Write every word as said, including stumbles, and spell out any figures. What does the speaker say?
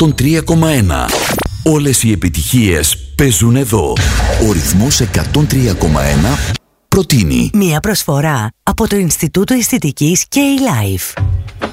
εκατόν τρία κόμμα ένα. Όλες οι επιτυχίες παίζουν εδώ. Ο ρυθμός εκατόν τρία κόμμα ένα προτείνει μια προσφορά από το Ινστιτούτο Αισθητικής K-Life.